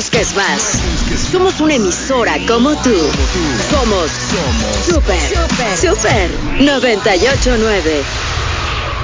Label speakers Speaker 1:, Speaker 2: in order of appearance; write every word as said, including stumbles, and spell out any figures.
Speaker 1: busques más. Somos una emisora como tú. Somos Super, Super noventa y ocho nueve.